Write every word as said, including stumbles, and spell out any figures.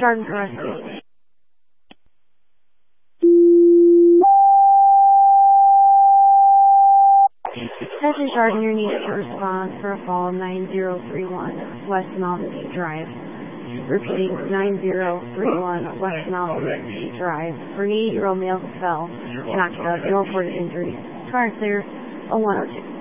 Sergeant Rescue. Attention Sergeant, you're needed to respond for a fall nine zero three one West Mountain Drive. Repeating, nine zero three one West Mountain Drive. For an eighty-year-old male fell, knocked out, no reported injuries. Car clear, oh one oh two.